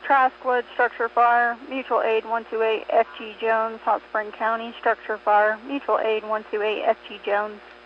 Trasquid, structure fire, mutual aid 128 FG Jones, Hot Spring County, structure fire, mutual aid 128 FG Jones.